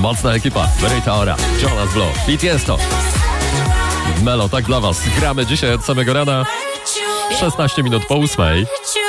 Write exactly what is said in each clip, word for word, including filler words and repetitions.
Mocna ekipa. Rita Ora, Jonas Blue, Beat jest to. Melo, tak dla was. Gramy dzisiaj od samego rana. szesnaście minut po ósmej.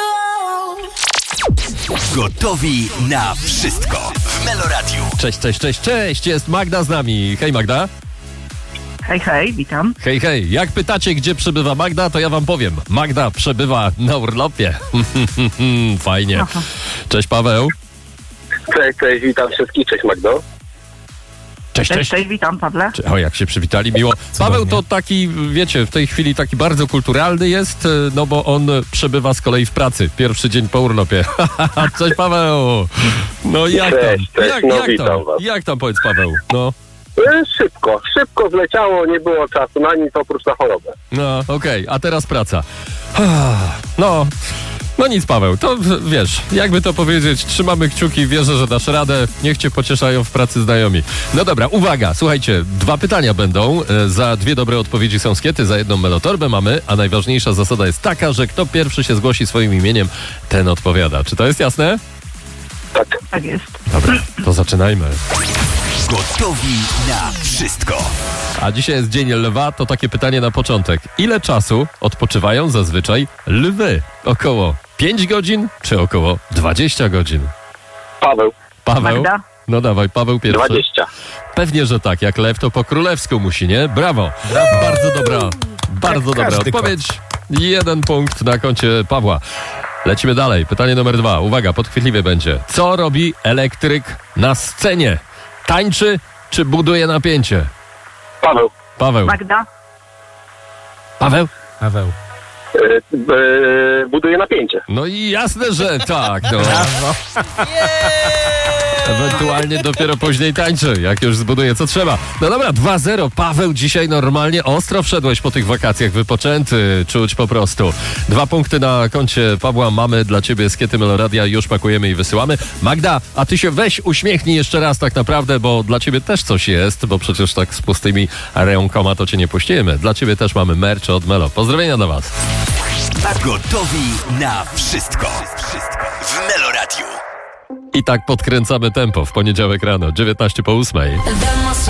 Gotowi na wszystko w Meloradiu. Cześć, cześć, cześć, cześć. Jest Magda z nami. Hej Magda. Hej, hej, witam. Hej, hej. Jak pytacie, gdzie przebywa Magda, to ja wam powiem. Magda przebywa na urlopie. Fajnie. Aha. Cześć Paweł. Cześć, cześć, witam wszystkich, cześć Magdo. Cześć, Cześć, cześć. cześć, witam, Pawle. O, jak się przywitali, miło. Paweł to taki, wiecie, w tej chwili taki bardzo kulturalny jest, no bo on przebywa z kolei w pracy. Pierwszy dzień po urlopie. Cześć Paweł. No jak tam? Cześć, cześć, Jak, no jak witam tam? was. Jak tam powiedz Paweł? No, E, Szybko, szybko zleciało, nie było czasu na nic oprócz na chorobę. no okej, a teraz praca. No, no nic Paweł, to w- wiesz, jakby to powiedzieć, trzymamy kciuki, wierzę, że dasz radę, niech cię pocieszają w pracy znajomi. No dobra, uwaga, słuchajcie, dwa pytania będą, e, za dwie dobre odpowiedzi są skiety, za jedną melotorbę mamy, a najważniejsza zasada jest taka, że kto pierwszy się zgłosi swoim imieniem, ten odpowiada. Czy to jest jasne? Tak, Tak jest. Dobra, to zaczynajmy. Gotowi na wszystko. A dzisiaj jest Dzień Lwa, to takie pytanie na początek. Ile czasu odpoczywają zazwyczaj lwy? Około pięć godzin czy około dwadzieścia godzin? Paweł, Paweł? Magda? No dawaj, Paweł pierwszy. dwadzieścia. Pewnie, że tak, jak lew to po królewsku musi, nie? Brawo. Bardzo dobra, bardzo dobra każdy kot. odpowiedź. Jeden punkt na koncie Pawła. Lecimy dalej. Pytanie numer dwa. Uwaga, podchwytliwie będzie. Co robi elektryk na scenie? Tańczy czy buduje napięcie? Paweł, Paweł. Magda? Paweł? Paweł. e, e, buduje napięcie. No i jasne, że tak. No. Ewentualnie dopiero później tańczy, jak już zbuduje co trzeba. No dobra, dwa zero. Paweł, dzisiaj normalnie ostro wszedłeś po tych wakacjach, wypoczęty, czuć po prostu. Dwa punkty na koncie Pawła, mamy dla ciebie skiety Meloradia, już pakujemy i wysyłamy. Magda, a ty się weź uśmiechnij jeszcze raz tak naprawdę, bo dla ciebie też coś jest, bo przecież tak z pustymi rękoma to cię nie puścimy. Dla ciebie też mamy merch od Melo. Pozdrowienia do was. Gotowi na wszystko. Wszystko w Meloradiu. I tak podkręcamy tempo w poniedziałek rano, dziewiętnaście po ósmej.